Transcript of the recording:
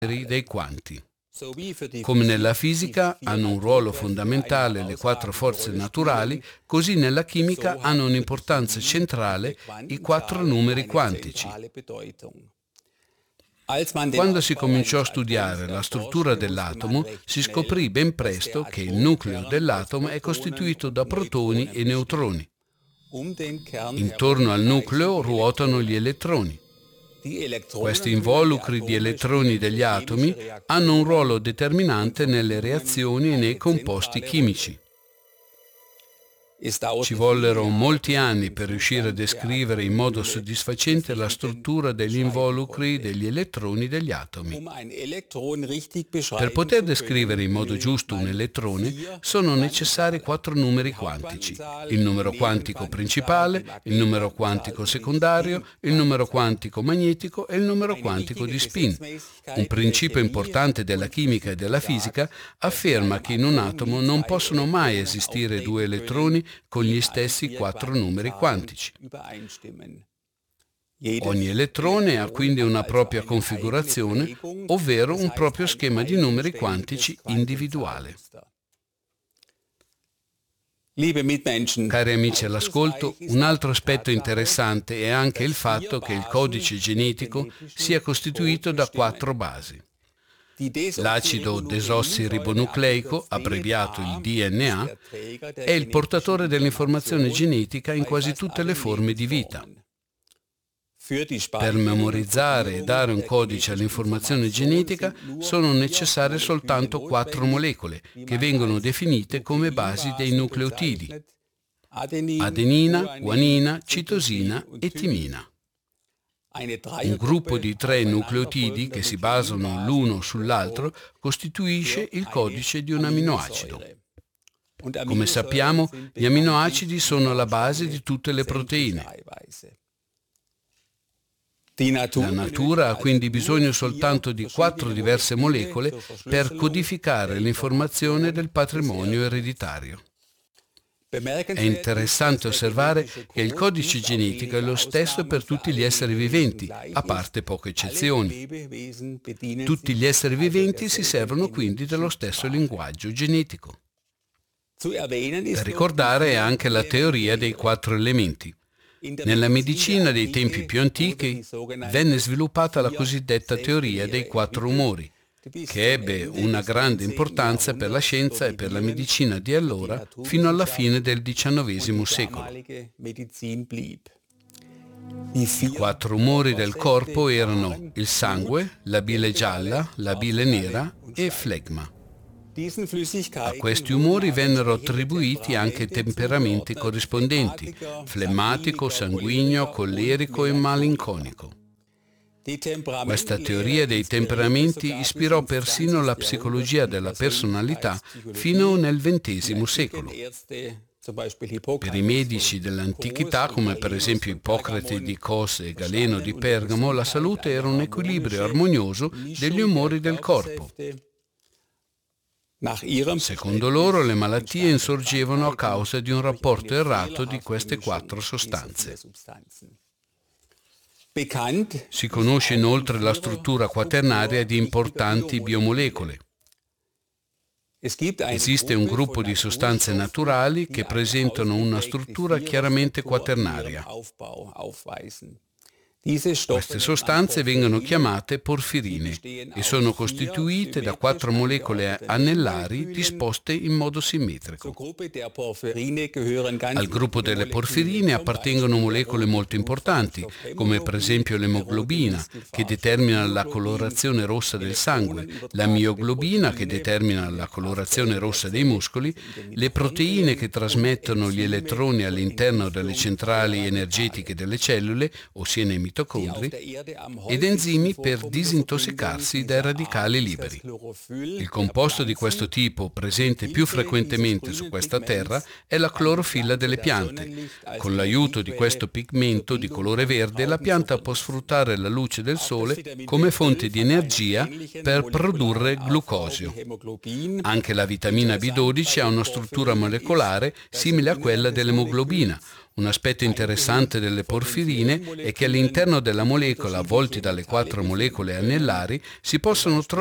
dei quanti. Come nella fisica hanno un ruolo fondamentale le quattro forze naturali, così nella chimica hanno un'importanza centrale i quattro numeri quantici. Quando si cominciò a studiare la struttura dell'atomo, si scoprì ben presto che il nucleo dell'atomo è costituito da protoni e neutroni. Intorno al nucleo ruotano gli elettroni. Questi involucri di elettroni degli atomi hanno un ruolo determinante nelle reazioni e nei composti chimici. Ci vollero molti anni per riuscire a descrivere in modo soddisfacente la struttura degli involucri degli elettroni degli atomi. Per poter descrivere in modo giusto un elettrone sono necessari quattro numeri quantici: il numero quantico principale, il numero quantico secondario, il numero quantico magnetico e il numero quantico di spin. Un principio importante della chimica e della fisica afferma che in un atomo non possono mai esistere due elettroni con gli stessi quattro numeri quantici. Ogni elettrone ha quindi una propria configurazione, ovvero un proprio schema di numeri quantici individuale. Cari amici all'ascolto, un altro aspetto interessante è anche il fatto che il codice genetico sia costituito da quattro basi. L'acido desossiribonucleico, abbreviato il DNA, è il portatore dell'informazione genetica in quasi tutte le forme di vita. Per memorizzare e dare un codice all'informazione genetica sono necessarie soltanto quattro molecole, che vengono definite come basi dei nucleotidi: adenina, guanina, citosina e timina. Un gruppo di 3 nucleotidi che si basano l'uno sull'altro costituisce il codice di un aminoacido. Come sappiamo, gli aminoacidi sono la base di tutte le proteine. La natura ha quindi bisogno soltanto di 4 diverse molecole per codificare l'informazione del patrimonio ereditario. È interessante osservare che il codice genetico è lo stesso per tutti gli esseri viventi, a parte poche eccezioni. Tutti gli esseri viventi si servono quindi dello stesso linguaggio genetico. Da ricordare è anche la teoria dei 4 elementi. Nella medicina dei tempi più antichi venne sviluppata la cosiddetta teoria dei 4 umori, che ebbe una grande importanza per la scienza e per la medicina di allora fino alla fine del XIX secolo. I 4 umori del corpo erano il sangue, la bile gialla, la bile nera e flegma. A questi umori vennero attribuiti anche temperamenti corrispondenti: flemmatico, sanguigno, collerico e malinconico. Questa teoria dei temperamenti ispirò persino la psicologia della personalità fino nel XX secolo. Per i medici dell'antichità, come per esempio Ippocrate di Cos e Galeno di Pergamo, la salute era un equilibrio armonioso degli umori del corpo. Secondo loro, le malattie insorgevano a causa di un rapporto errato di queste 4 sostanze. Si conosce inoltre la struttura quaternaria di importanti biomolecole. Esiste un gruppo di sostanze naturali che presentano una struttura chiaramente quaternaria. Queste sostanze vengono chiamate porfirine e sono costituite da 4 molecole anellari disposte in modo simmetrico. Al gruppo delle porfirine appartengono molecole molto importanti, come per esempio l'emoglobina, che determina la colorazione rossa del sangue, la mioglobina, che determina la colorazione rossa dei muscoli, le proteine che trasmettono gli elettroni all'interno delle centrali energetiche delle cellule, ossia nei mitocondri, ed enzimi per disintossicarsi dai radicali liberi. Il composto di questo tipo, presente più frequentemente su questa terra, è la clorofilla delle piante. Con l'aiuto di questo pigmento di colore verde, la pianta può sfruttare la luce del sole come fonte di energia per produrre glucosio. Anche la vitamina B12 ha una struttura molecolare simile a quella dell'emoglobina, Un aspetto interessante delle porfirine è che all'interno della molecola, avvolti dalle 4 molecole anellari, si possono trovare